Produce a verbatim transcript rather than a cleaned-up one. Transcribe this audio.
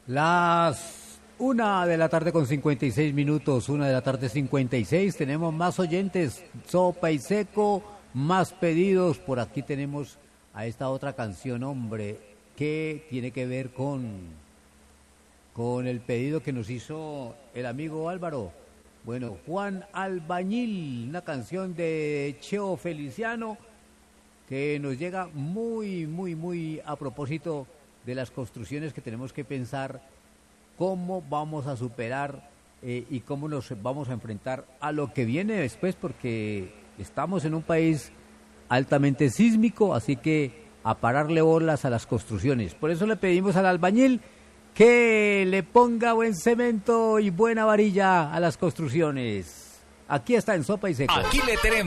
Las una de la tarde con cincuenta y seis minutos, una de la tarde cincuenta y seis, tenemos más oyentes, Sopa y Seco, más pedidos. Por aquí tenemos a esta otra canción, hombre, que tiene que ver con, con el pedido que nos hizo el amigo Álvaro. Bueno, Juan Albañil, una canción de Cheo Feliciano que nos llega muy, muy, muy a propósito de las construcciones que tenemos que pensar cómo vamos a superar eh, y cómo nos vamos a enfrentar a lo que viene después, porque estamos en un país altamente sísmico, así que a pararle bolas a las construcciones. Por eso le pedimos al albañil que le ponga buen cemento y buena varilla a las construcciones. Aquí está en Sopa y Seco. Aquí le tenemos